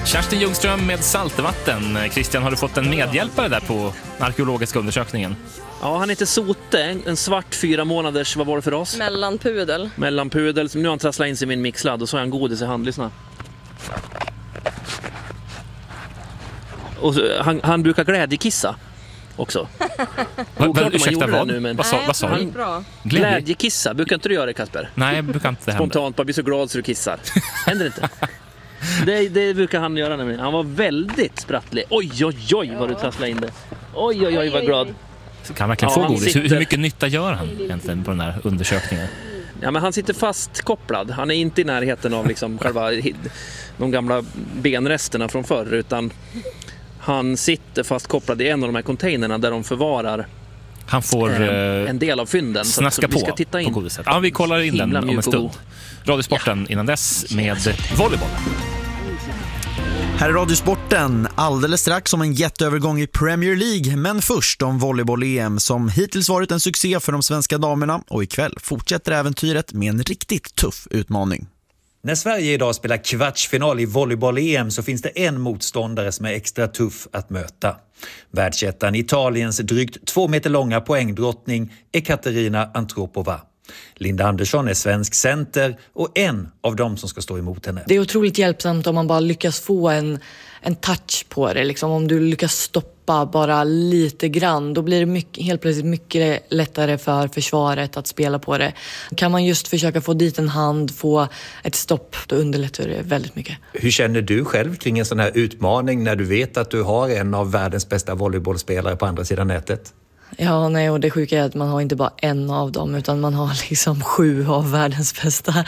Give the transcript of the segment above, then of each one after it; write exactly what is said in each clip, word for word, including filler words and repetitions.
Kerstin Ljungström med Saltvatten. Christian, har du fått en medhjälpare där på arkeologiska undersökningen? Ja, han heter Sote, en svart fyra månaders, vad var det för oss? Mellanpudel. Mellanpudel, som nu har han trasslat in sig i min mixladd och så har han godis i hand, lyssna. Och så, han, han brukar glädjekissa också. Va, va, ursäkta, vad? Nu, men... vad sa, vad sa Nej, du? bra. Glädjekissa, brukar inte du göra det, Kasper? Nej, jag brukar inte hända. Spontant, bara bli så glad så du kissar. Händer inte? Det, det brukar han göra nämligen. Han var väldigt sprattlig. Oj, oj, oj, vad du trasslade in det. Oj, oj, oj, vad glad. Så kan han verkligen ja, få godis? sitter... Hur mycket nytta gör han egentligen på den här undersökningen? Ja, men han sitter fastkopplad. Han är inte i närheten av liksom själva de gamla benresterna från förr, utan han sitter fastkopplad i en av de här containerna där de förvarar han får eh, en del av fynden. Snaska så, så vi ska på titta in. på godiset. Ja, vi kollar in den om en stund. Radiosporten ja. Innan dess med volleyboll. Här är Radiosporten, alldeles strax om en jätteövergång i Premier League, men först om volleyboll-E M som hittills varit en succé för de svenska damerna, och ikväll fortsätter äventyret med en riktigt tuff utmaning. När Sverige idag spelar kvartsfinal i volleyboll-E M så finns det en motståndare som är extra tuff att möta. Världsettan Italiens drygt två meter långa poängdrottning Ekaterina Antropova. Linda Andersson är svensk center och en av dem som ska stå emot henne. Det är otroligt hjälpsamt om man bara lyckas få en, en touch på det. Liksom. Om du lyckas stoppa bara lite grann, då blir det mycket, helt plötsligt mycket lättare för försvaret att spela på det. Kan man just försöka få dit en hand, få ett stopp, då underlättar det väldigt mycket. Hur känner du själv kring en sån här utmaning när du vet att du har en av världens bästa volleybollspelare på andra sidan nätet? Ja, nej, och det sjuka är att man har inte bara en av dem, utan man har liksom sju av världens bästa.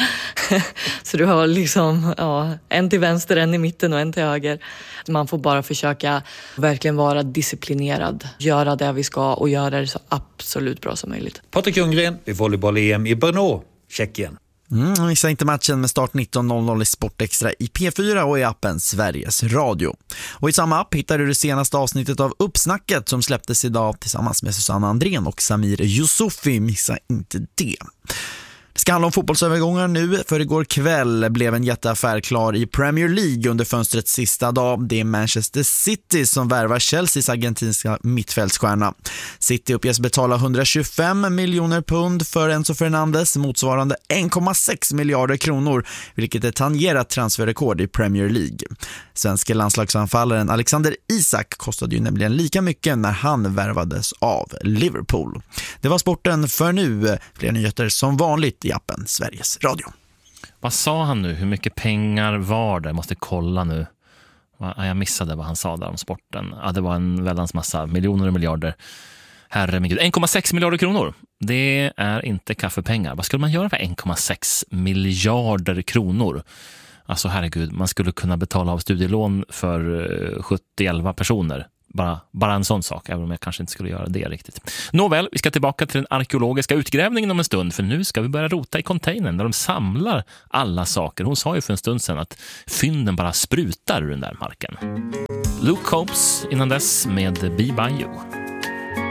Så du har liksom ja, en till vänster, en i mitten och en till höger. Man får bara försöka verkligen vara disciplinerad, göra det vi ska och göra det så absolut bra som möjligt. Patrik Ljunggren vid volleyboll-E M i Brno, Tjeckien. Mm, missa inte matchen med start nitton noll noll i Sportextra i P fyra och i appen Sveriges Radio. Och i samma app hittar du det senaste avsnittet av Uppsnacket som släpptes idag tillsammans med Susanna Andrén och Samir Yusufi. Missa inte det. Det ska handla om fotbollsövergångar nu, för igår kväll blev en jätteaffär klar i Premier League under fönstrets sista dag. Det är Manchester City som värvar Chelseas argentinska mittfältsstjärna. City uppges betala hundratjugofem miljoner pund för Enzo Fernandes, motsvarande en komma sex miljarder kronor, vilket är tangerat transferrekord i Premier League. Svenska landslagsanfallaren Alexander Isak kostade ju nämligen lika mycket när han värvades av Liverpool. Det var sporten för nu. Fler nyheter som vanligt i appen Sveriges Radio. Vad sa han nu? Hur mycket pengar var det? Jag måste kolla nu. Jag missade vad han sa där om sporten. Ja, det var en väldans massa, miljoner och miljarder. Herre min gud, en komma sex miljarder kronor. Det är inte kaffepengar. Vad skulle man göra för en komma sex miljarder kronor? Alltså herregud, man skulle kunna betala av studielån för sjuttio elva personer. Bara, bara en sån sak, även om jag kanske inte skulle göra det riktigt. Nåväl, vi ska tillbaka till den arkeologiska utgrävningen om en stund, för nu ska vi börja rota i containern där de samlar alla saker. Hon sa ju för en stund sedan att fynden bara sprutar ur den där marken. Luke Combs innan dess med Be By You.